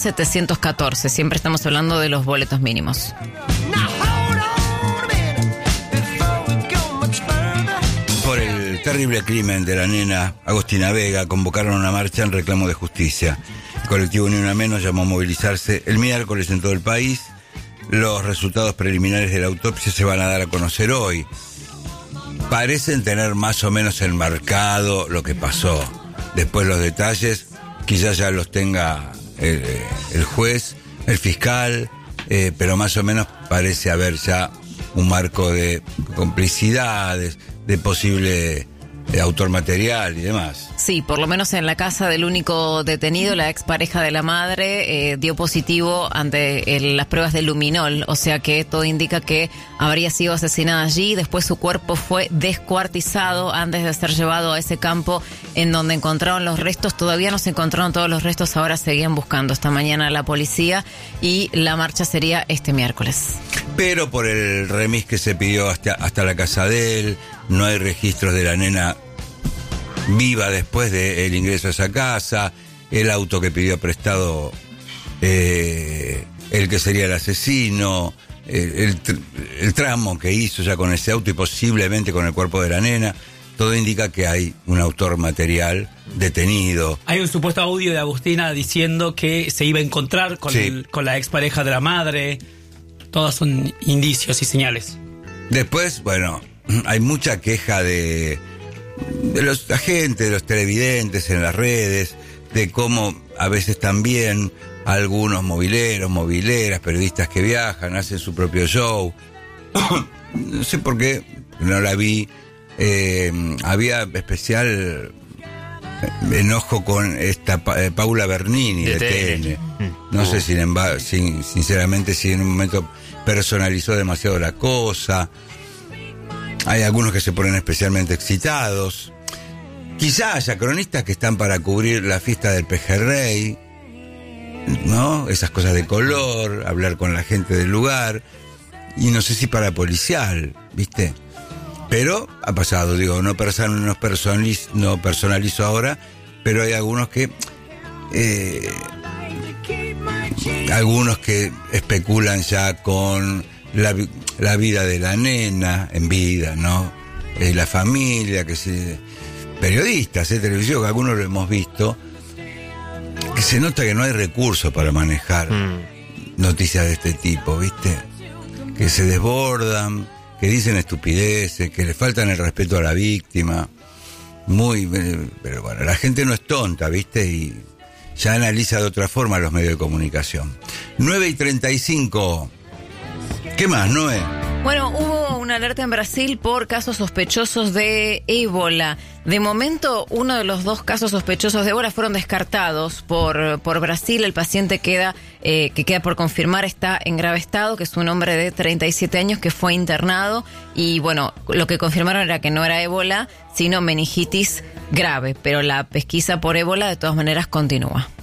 714. Siempre estamos hablando de los boletos mínimos. Por el terrible crimen de la nena Agostina Vega, convocaron una marcha en reclamo de justicia. El colectivo Ni Una Menos llamó a movilizarse el miércoles en todo el país. Los resultados preliminares de la autopsia se van a dar a conocer hoy. Parecen tener más o menos enmarcado lo que pasó. Después los detalles, quizás ya los tenga el juez, el fiscal, pero más o menos parece haber ya un marco de complicidades, de posible autor material y demás. Sí, por lo menos en la casa del único detenido, la expareja de la madre dio positivo ante las pruebas de luminol, o sea que todo indica que habría sido asesinada allí. Después su cuerpo fue descuartizado antes de ser llevado a ese campo en donde encontraron los restos. Todavía no se encontraron todos los restos, ahora seguían buscando esta mañana la policía y la marcha sería este miércoles. Pero por el remis que se pidió hasta la casa de él, no hay registros de la nena viva después del ingreso a esa casa, el auto que pidió prestado el que sería el asesino, el tramo que hizo ya con ese auto y posiblemente con el cuerpo de la nena. Todo indica que hay un autor material detenido. Hay un supuesto audio de Agustina diciendo que se iba a encontrar con, sí, con la expareja de la madre. Todos son indicios y señales. Después, bueno, hay mucha queja de los agentes, de los televidentes en las redes, de cómo a veces también algunos mobileras, periodistas que viajan, hacen su propio show. No sé por qué, no la vi. Había especial enojo con esta Paula Bernini de TN. No sé, sinceramente, si en un momento personalizó demasiado la cosa. Hay algunos que se ponen especialmente excitados. Quizá haya cronistas que están para cubrir la fiesta del pejerrey, ¿no? Esas cosas de color, hablar con la gente del lugar. Y no sé si para policial, ¿viste? Pero ha pasado, digo, no personalizo ahora, pero hay algunos que especulan ya con la vida de la nena en vida, ¿no? La familia, periodistas, televisión, que algunos lo hemos visto, que se nota que no hay recursos para manejar noticias de este tipo, ¿viste? Que se desbordan, que dicen estupideces, que le faltan el respeto a la víctima. Pero bueno, la gente no es tonta, ¿viste? Y ya analiza de otra forma los medios de comunicación. 9:35. ¿Qué más, Noé? Bueno, hubo una alerta en Brasil por casos sospechosos de ébola. De momento, uno de los 2 casos sospechosos de ébola fueron descartados por Brasil. El paciente que queda por confirmar está en grave estado, que es un hombre de 37 años que fue internado. Y bueno, lo que confirmaron era que no era ébola, sino meningitis grave. Pero la pesquisa por ébola de todas maneras continúa.